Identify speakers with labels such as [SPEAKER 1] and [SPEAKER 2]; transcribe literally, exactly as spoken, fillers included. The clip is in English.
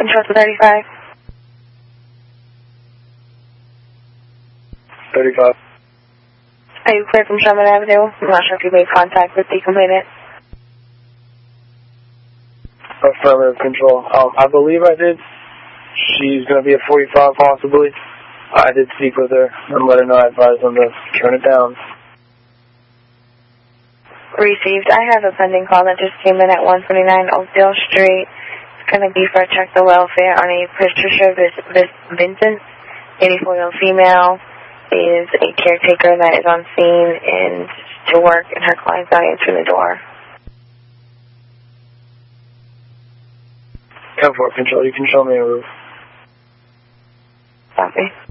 [SPEAKER 1] Control to thirty-five.
[SPEAKER 2] thirty-five.
[SPEAKER 1] Are you clear from Sherman Avenue? I'm not sure if you made contact with the complainant.
[SPEAKER 2] Affirmative Control. Um, I believe I did. She's going to be at forty-five possibly. I did speak with her and let her know I advised them to turn it down.
[SPEAKER 1] Received. I have a pending call that just came in at one twenty-nine Oakdale Street. It's going to be for a check the welfare on a Patricia Vincent, eighty-four-year-old female. Is a caretaker that is on scene and to work, and her client's not answering the door.
[SPEAKER 2] ten four Control, you can show me a roof.
[SPEAKER 1] Copy.